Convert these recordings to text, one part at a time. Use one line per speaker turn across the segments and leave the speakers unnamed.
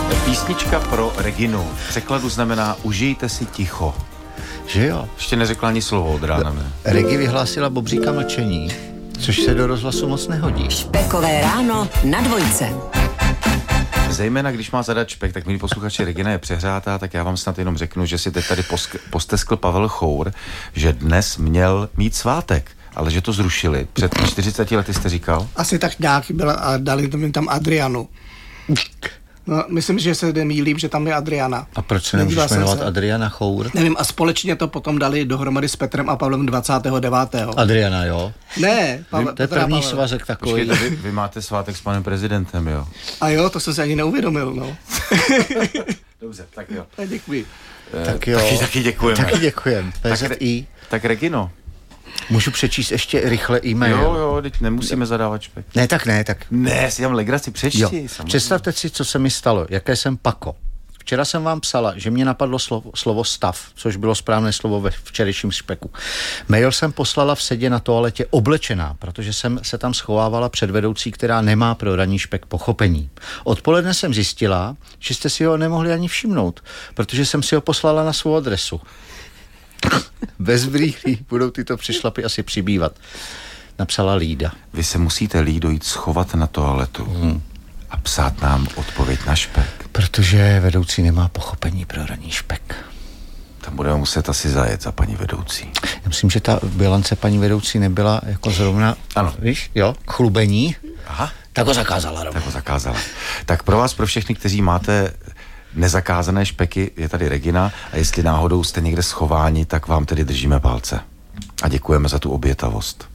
Písnička pro Reginu. V překladu znamená užijte si ticho.
Že jo?
Ještě neřekla ani slovo od rána, ne?
Regi vyhlásila Bobříka mlčení, což se do rozhlasu moc nehodí.
Špekové ráno na Dvojce.
Zejména když má zadat Špek, tak milí posluchači, Regina je přehrátá, tak já vám snad jenom řeknu, že si teď tady posteskl Pavel Chour, že dnes měl mít svátek, ale že to zrušili. Před 40 lety jste říkal?
Asi tak nějak byla a dali tam Adrianu. No, myslím, že se mýlím, že tam je Adriana.
A proč se nemůžeš jmenovat Adriana Chour?
Nevím, a společně to potom dali dohromady s Petrem a Pavlem 29.
Adriana, jo?
Ne,
to je první svazek takový.
Počkejte, vy máte svátek s panem prezidentem, jo?
A jo, to jsem se ani neuvědomil, no.
Dobře, tak jo.
Děkuji.
Tak jo.
Taky děkujeme.
Taky děkujeme. PZI.
Tak Regino.
Můžu přečíst ještě rychle e-mail?
Jo, teď nemusíme zadávat Špek.
Ne, tak ne, tak.
Ne, si dám legraci, přečti.
Jo. Představte si, co se mi stalo, jaké jsem pako. Včera jsem vám psala, že mě napadlo slovo stav, což bylo správné slovo ve včerejším Špeku. Mail jsem poslala v sedě na toaletě oblečená, protože jsem se tam schovávala před vedoucí, která nemá pro ranní Špek pochopení. Odpoledne jsem zjistila, že jste si ho nemohli ani všimnout, protože jsem si ho poslala na svou adresu. Bez brýlí budou tyto přišlapy asi přibývat. Napsala Lída.
Vy se musíte, Lído, jít schovat na toaletu a psát nám odpověď na Špek.
Protože vedoucí nemá pochopení pro ranní Špek.
Tam budeme muset asi zajet za paní vedoucí.
Já myslím, že ta bilance paní vedoucí nebyla jako zrovna,
ano.
Víš, jo, chlubení.
Aha.
Tak ho zakázala.
Tak pro vás, pro všechny, kteří máte nezakázané Špeky, je tady Regina a jestli náhodou jste někde schováni, tak vám tedy držíme palce. A děkujeme za tu obětavost.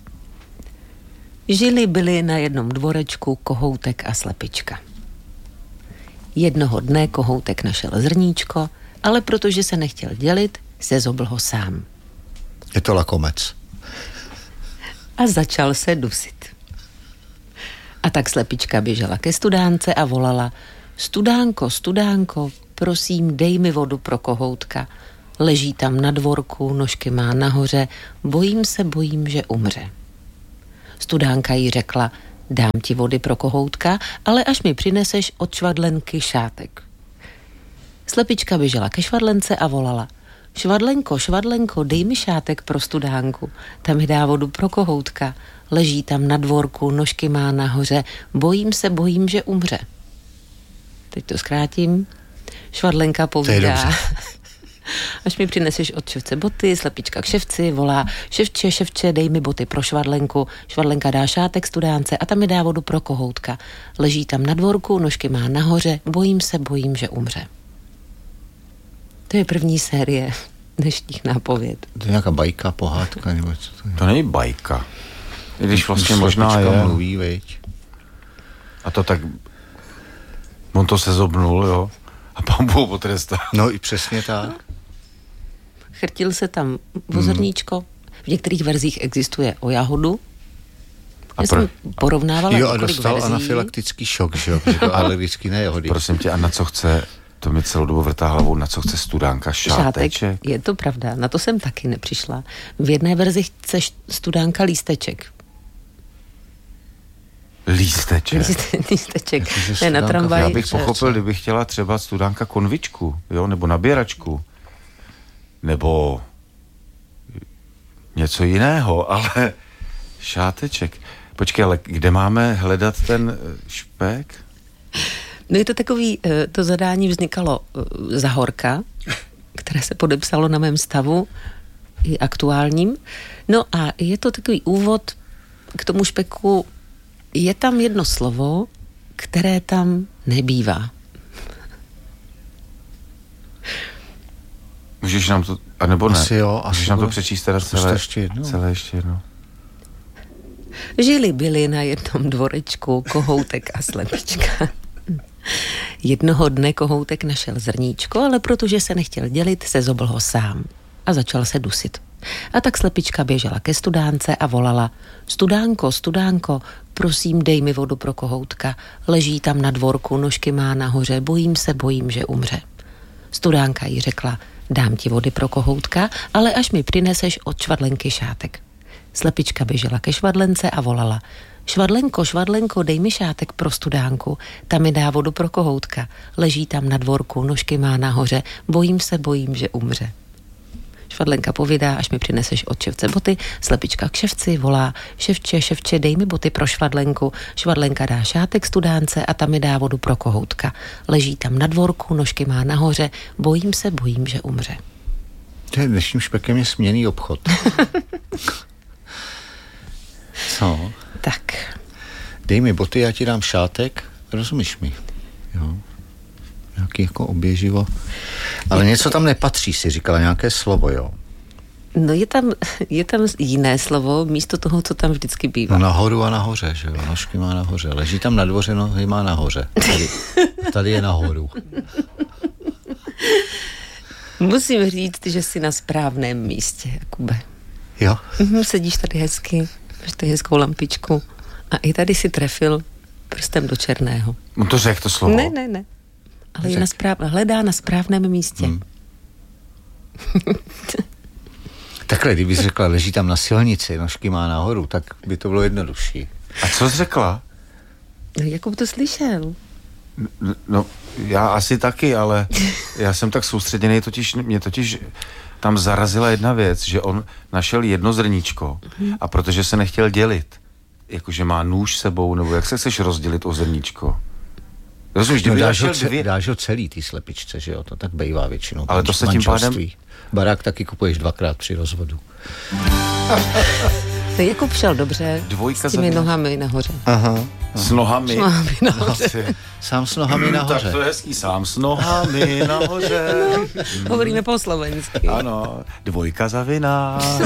Byli na jednom dvorečku kohoutek a slepička. Jednoho dne kohoutek našel zrníčko, ale protože se nechtěl dělit, sezobl ho sám.
Je to lakomec.
A začal se dusit. A tak slepička běžela ke studánce a volala: Studánko, studánko, prosím, dej mi vodu pro kohoutka. Leží tam na dvorku, nožky má nahoře, bojím, že umře. Studánka jí řekla: dám ti vody pro kohoutka, ale až mi přineseš od švadlenky šátek. Slepička běžela ke švadlence a volala: Švadlenko, švadlenko, dej mi šátek pro studánku. Ta mi dá vodu pro kohoutka. Leží tam na dvorku, nožky má nahoře, bojím, že umře. Teď to zkrátím. Švadlenka povídá: až mi přineseš od ševce boty, slepička k ševci, volá: ševče, dej mi boty pro švadlenku. Švadlenka dá šátek studánce a tam mi dá vodu pro kohoutka. Leží tam na dvorku, nožky má nahoře, bojím, že umře. To je první série dnešních nápověd.
To je nějaká bajka, pohádka, nebo co to je?
To není bajka. I když vlastně možná je.
Mluví, veď.
A to tak... On to sezobnul, jo? A pán Bůh potrestá.
No i přesně tak.
Chrtil se tam vozrníčko. V některých verzích existuje o jahodu. Já jsem porovnávala
jo, a
několik
dostal
verzí.
anafylaktický šok, že jo? Protože to alergický na jahody.
Prosím tě, a na co chce, to mi celou dobu vrtá hlavou, na co chce studánka? Šáteček?
Je to pravda, na to jsem taky nepřišla. V jedné verzi chce studánka lísteček. Lísteček. Ne, na tramvaji.
Já bych pochopil, kdybych chtěla třeba studánka konvičku, jo, nebo nabíračku, nebo něco jiného, ale šáteček. Počkej, ale kde máme hledat ten Špek?
No je to takový, to zadání vznikalo za Horka, které se podepsalo na mém stavu, i aktuálním. No a je to takový úvod k tomu Špeku. Je tam jedno slovo, které tam nebývá.
Můžeš nám to, anebo ne?
Asi jo.
Můžeš nám to přečíst teda celé ještě jednou.
Byli na jednom dvorečku kohoutek a slepička. Jednoho dne kohoutek našel zrníčko, ale protože se nechtěl dělit, sezobl ho sám a začal se dusit. A tak slepička běžela ke studánce a volala: Studánko, studánko, prosím, dej mi vodu pro kohoutka. Leží tam na dvorku, nožky má nahoře, bojím, že umře. Studánka jí řekla: dám ti vody pro kohoutka, ale až mi přineseš od švadlenky šátek. Slepička běžela ke švadlence a volala: Švadlenko, švadlenko, dej mi šátek pro studánku, ta mi dá vodu pro kohoutka, leží tam na dvorku, nožky má nahoře, bojím, že umře. Švadlenka povídá, až mi přineseš od ševce boty, slepička k ševci volá: ševče, dej mi boty pro švadlenku, švadlenka dá šátek studánce a ta mi dá vodu pro kohoutka, leží tam na dvorku, nožky má nahoře, bojím, že umře.
Dnešním špekem je směnný obchod. Co?
Tak.
Dej mi boty, já ti dám šátek, rozumíš mi? Jo. Nějaký jako oběživo. Ale něco tam nepatří, si říkala, nějaké slovo, jo?
No je tam jiné slovo místo toho, co tam vždycky bývá.
No nahoru a nahoře, že jo? Nožky má nahoře. Leží tam na dvoře, nohy má nahoře. Tady je nahoru.
Musím říct, že jsi na správném místě, Jakube.
Jo?
Sedíš tady hezky, máš tady hezkou lampičku a i tady si trefil prstem do černého.
On to řekl, to slovo.
Ne. Ale je hledá na správném místě.
Takhle, kdybys řekla, leží tam na silnici, nožky má nahoru, tak by to bylo jednodušší.
A co jsi řekla?
Jakub to slyšel.
No, já asi taky, ale já jsem tak soustředěný, mě totiž tam zarazila jedna věc, že on našel jedno zrníčko a protože se nechtěl dělit, jakože má nůž sebou, nebo jak se chceš rozdělit o zrníčko? Rozumíš, kdyby
dáš ho celý ty slepičce, že jo, to tak bejvá většinou.
Ale to se tím pádem...
Barák taky kupuješ 2krát při rozvodu.
To Jakub šel dobře, s těmi nohami nahoře.
Aha.
S nohami
nahoře.
Sám s nohami nahoře.
Tak to je hezký, sám s nohami nahoře.
Hovoríme po slovensky.
Ano, 2 za vina.